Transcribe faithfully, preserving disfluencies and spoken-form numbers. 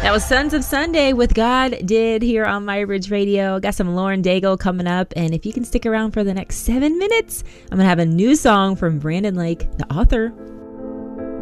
That was Sons of Sunday with God Did here on My Ridge Radio. Got some Lauren Daigle coming up. And if you can stick around for the next seven minutes, I'm going to have a new song from Brandon Lake, the author